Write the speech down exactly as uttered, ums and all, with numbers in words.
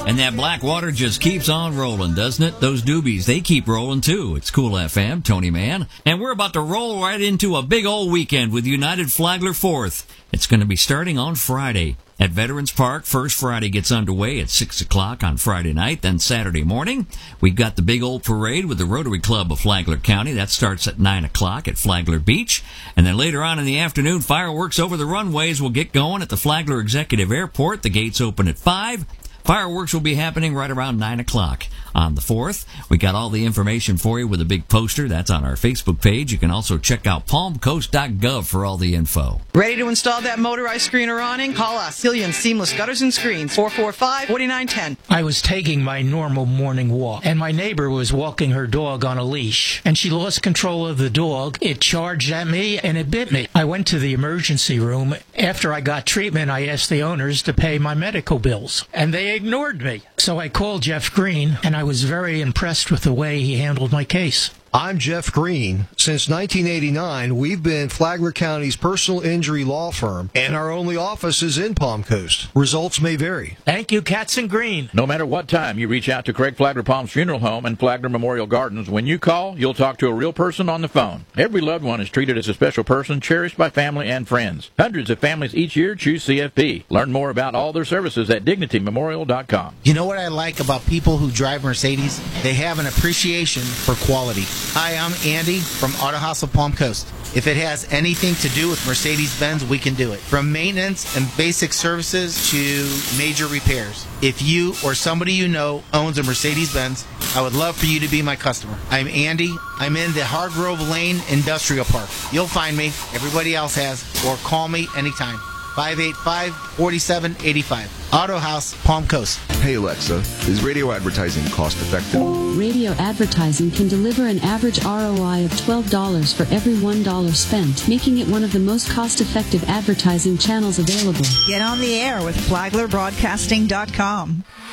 And that black water just keeps on rolling, doesn't it? Those doobies, they keep rolling too. It's Cool F M, Tony Mann. And we're about to roll right into a big old weekend with United Flagler Fourth. It's going to be starting on Friday. At Veterans Park, First Friday gets underway at six o'clock on Friday night. Then Saturday morning, we've got the big old parade with the Rotary Club of Flagler County. That starts at nine o'clock at Flagler Beach. And then later on in the afternoon, fireworks over the runways will get going at the Flagler Executive Airport. The gates open at five. Fireworks will be happening right around nine o'clock on the fourth. We got all the information for you with a big poster. That's on our Facebook page. You can also check out palm coast dot gov for all the info. Ready to install that motorized screen or awning? Call us. Cillian Seamless Gutters and Screens, four four five, four nine one zero. I was taking my normal morning walk, and my neighbor was walking her dog on a leash, and she lost control of the dog. It charged at me, and it bit me. I went to the emergency room. After I got treatment, I asked the owners to pay my medical bills, and they ignored me. So I called Jeff Green, and I was very impressed with the way he handled my case. I'm Jeff Green. Since nineteen eighty-nine, we've been Flagler County's personal injury law firm, and our only office is in Palm Coast. Results may vary. Thank you, Katz and Green. No matter what time you reach out to Craig Flagler Palms Funeral Home and Flagler Memorial Gardens, when you call, you'll talk to a real person on the phone. Every loved one is treated as a special person, cherished by family and friends. Hundreds of families each year choose C F P. Learn more about all their services at dignity memorial dot com. You know what I like about people who drive Mercedes? They have an appreciation for quality. Hi, I'm Andy from Auto House of Palm Coast. If it has anything to do with Mercedes-Benz, we can do it. From maintenance and basic services to major repairs. If you or somebody you know owns a Mercedes-Benz, I would love for you to be my customer. I'm Andy. I'm in the Hargrove Lane Industrial Park. You'll find me. Everybody else has. Or call me anytime. five eight five, four seven eight five. Auto House, Palm Coast. Hey Alexa, is radio advertising cost effective? Radio advertising can deliver an average R O I of twelve dollars for every one dollar spent, making it one of the most cost-effective advertising channels available. Get on the air with Flagler Broadcasting dot com.